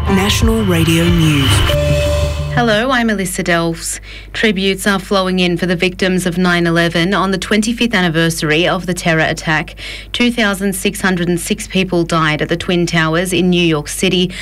National Radio News. Hello, I'm Alyssa Delves. Tributes are flowing in for the victims of 9/11 on the 25th anniversary of the terror attack. 2,606 people died at the Twin Towers in New York City.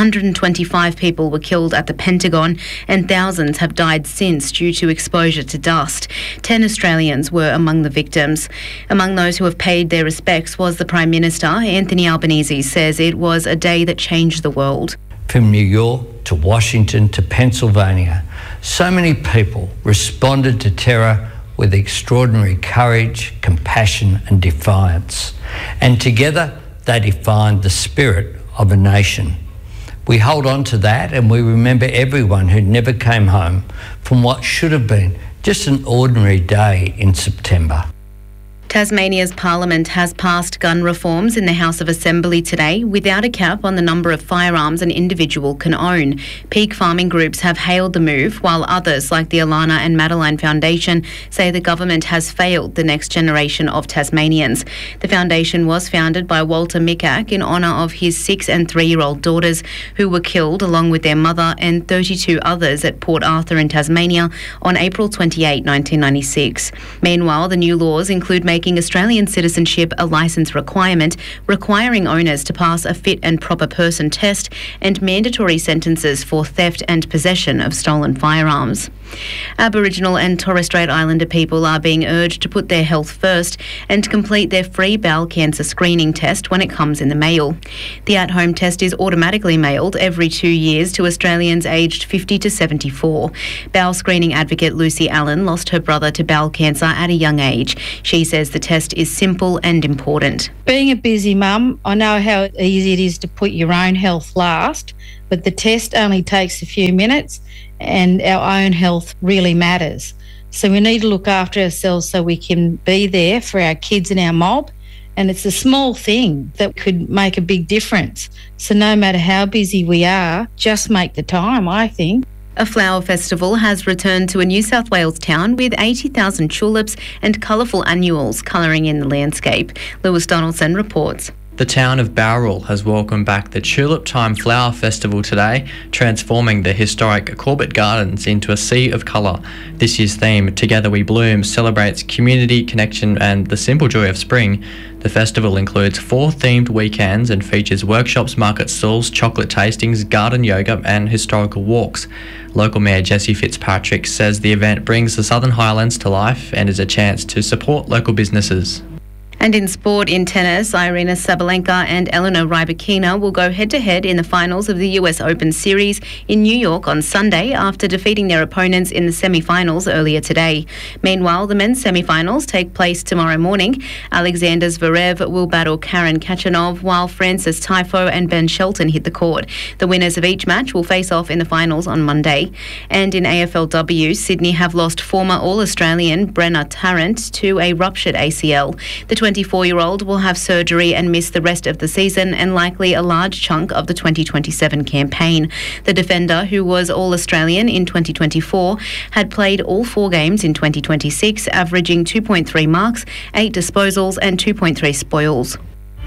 125 people were killed at the Pentagon, and thousands have died since due to exposure to dust. 10 Australians were among the victims. Among those who have paid their respects was the Prime Minister. Anthony Albanese says it was a day that changed the world. From New York to Washington to Pennsylvania, so many people responded to terror with extraordinary courage, compassion and defiance. And together they defined the spirit of a nation. We hold on to that and we remember everyone who never came home from what should have been just an ordinary day in September. Tasmania's Parliament has passed gun reforms in the House of Assembly today without a cap on the number of firearms an individual can own. Peak farming groups have hailed the move, while others, like the Alana and Madeline Foundation, say the government has failed the next generation of Tasmanians. The foundation was founded by Walter Micak in honour of his 6- and 3-year-old daughters who were killed along with their mother and 32 others at Port Arthur in Tasmania on April 28, 1996. Meanwhile, the new laws include making Australian citizenship a licence requirement, requiring owners to pass a fit and proper person test, and mandatory sentences for theft and possession of stolen firearms. Aboriginal and Torres Strait Islander people are being urged to put their health first and complete their free bowel cancer screening test when it comes in the mail. The at-home test is automatically mailed every 2 years to Australians aged 50 to 74. Bowel screening advocate Lucy Allen lost her brother to bowel cancer at a young age. She says the test is simple and important. Being a busy mum, I know how easy it is to put your own health last, but the test only takes a few minutes and our own health really matters. So we need to look after ourselves so we can be there for our kids and our mob. And it's a small thing that could make a big difference. So no matter how busy we are, just make the time, I think. A flower festival has returned to a New South Wales town with 80,000 tulips and colourful annuals colouring in the landscape. Lewis Donaldson reports. The town of Bowral has welcomed back the Tulip Time Flower Festival today, transforming the historic Corbett Gardens into a sea of colour. This year's theme, Together We Bloom, celebrates community, connection and the simple joy of spring. The festival includes 4 themed weekends and features workshops, market stalls, chocolate tastings, garden yoga and historical walks. Local Mayor Jessie Fitzpatrick says the event brings the Southern Highlands to life and is a chance to support local businesses. And in sport, in tennis, Irina Sabalenka and Elena Rybakina will go head-to-head in the finals of the US Open Series in New York on Sunday after defeating their opponents in the semi-finals earlier today. Meanwhile, the men's semi-finals take place tomorrow morning. Alexander Zverev will battle Karen Khachanov, while Francis Tiafoe and Ben Shelton hit the court. The winners of each match will face off in the finals on Monday. And in AFLW, Sydney have lost former All-Australian Brenna Tarrant to a ruptured ACL. The 24-year-old will have surgery and miss the rest of the season and likely a large chunk of the 2027 campaign. The defender, who was All-Australian in 2024, had played all 4 games in 2026, averaging 2.3 marks, 8 disposals and 2.3 spoils.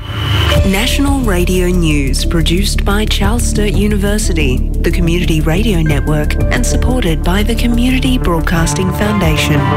National Radio News, produced by Charles Sturt University, the Community Radio Network, and supported by the Community Broadcasting Foundation.